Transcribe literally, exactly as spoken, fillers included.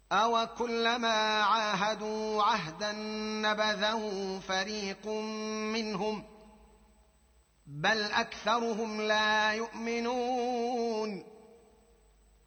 أوكلما عاهدوا عهدا نبذه فريق منهم بل أكثرهم لا يؤمنون